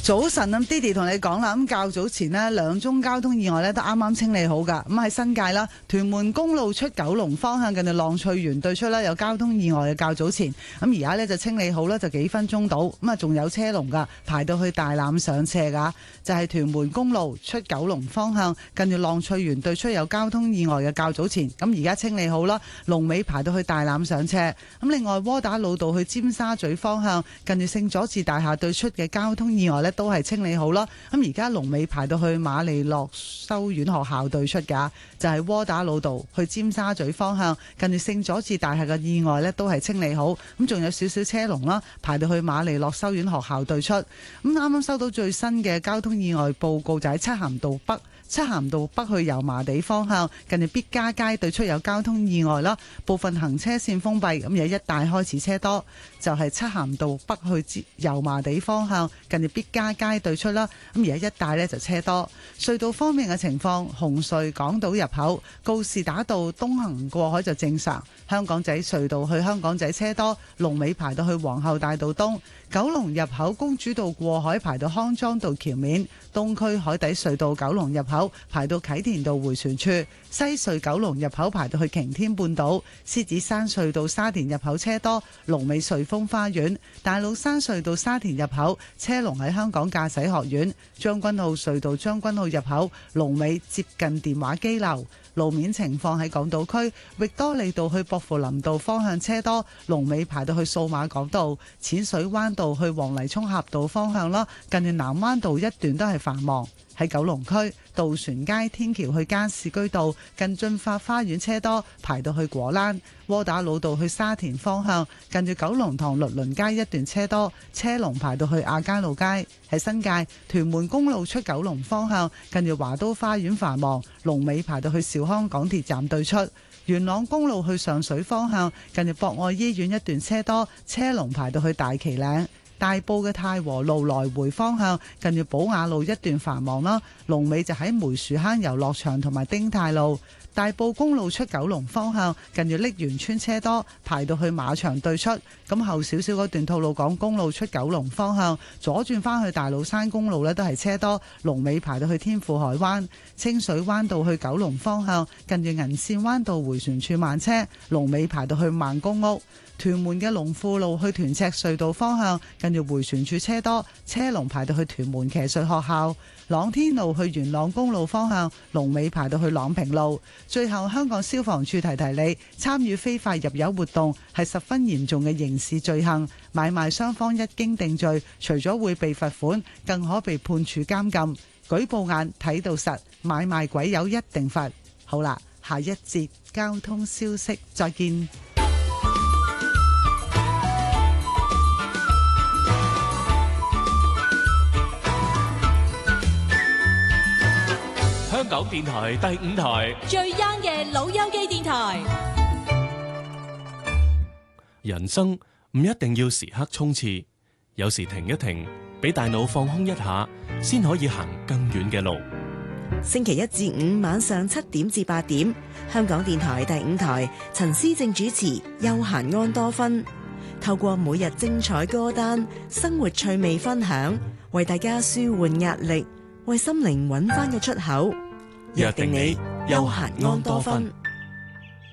早晨咁 Didi 同你講啦，咁較早前呢兩宗交通意外呢都啱啱清理好噶。咁喺新界啦，屯門公路出九龍方向近住浪翠園對出啦有交通意外嘅較早前，咁而家呢就清理好啦，就幾分鐘到，咁啊仲有車龍噶，排到去大欖上斜噶，就係屯門公路出九龍方向近住浪翠園對出有交通意外嘅較早前，咁而家清理好啦，龍尾排到去大欖上斜。咁另外窩打老道去尖沙咀方向近住聖佐治大廈對出嘅交通意外呢都係清理好啦，咁而家龍尾排到去瑪利諾修院學校對出噶，就係窩打老道去尖沙咀方向近住聖佐治大廈嘅意外呢都係清理好，咁仲有少少車龍啦，排到去瑪利諾修院學校對出。咁啱啱收到最新嘅交通意外報告，就喺漆咸道北。漆咸道北去油麻地方向近住必嘉街對出有交通意外啦，部分行車線封閉，咁有一帶開始車多，就係漆咸道北去油麻地方向近住必嘉街對出啦，咁而家一帶呢就車多。隧道方面嘅情況，紅隧港島入口告士打道東行過海就正常，香港仔隧道去香港仔車多，龍尾排到去皇后大道東。九龍入口公主道過海排到康莊道橋面，東區海底隧道九龍入口排到啟田道迴旋處，西隧九龍入口排到去擎天半島，獅子山隧道沙田入口車多，龍尾瑞豐花園，大老山隧道沙田入口車龍喺香港駕駛學院，將軍澳隧道將軍澳入口龍尾接近電話機樓。路面情況喺港島區域多利道去薄扶林道方向車多，龍尾排到去數碼港道，淺水灣道去黃泥涌峽道方向啦，近住南灣道一段都係繁忙。喺九龍區渡船街天橋去加士居道近駿發花園車多，排到去果欄。窩打老道去沙田方向近住九龍塘律倫街一段車多，車龍排到去亞皆老街。喺新界屯門公路出九龍方向近住華都花園繁忙，龍尾排到去兆康港鐵站對出。元朗公路去上水方向近住博愛醫院一段車多，車龍排到去大旗嶺。大埔嘅太和路來回方向近住寶雅路一段繁忙啦，龍尾就喺梅樹坑遊樂場同埋丁太路。大埔公路出九龍方向近住瀝源村車多，排到去馬場對出。咁後少少嗰段吐露港公路出九龍方向左轉返去大老山公路呢都係車多，龍尾排到去天賦海灣。清水灣道去九龍方向近住銀線灣道迴旋處慢車，龍尾排到去萬公屋。屯門嘅龍富路去屯赤隧道方向近住迴旋處車多，車龍排到去屯門騎術學校。朗天路去元朗公路方向龍尾排到去朗平路。最後香港消防處提提你，參與非法入油活動係十分嚴重嘅刑事罪行，買賣雙方一經定罪，除咗會被罰款，更可被判處監禁。舉報眼睇到實，買賣鬼友一定罰。好啦，下一節交通消息再見。 香港電台第5台最 young 嘅老友記電台。 人生唔一定要時刻衝刺，有時停一停，俾大腦放空一下，先可以行更遠嘅路。 星期一至五晚上7點至8點，香港電台第5台陳思正主持《悠閒安多芬》，透過每日精彩歌單、生活趣味分享，為大家舒緩壓力，為心靈揾返個出口。 約定你悠閒安多芬。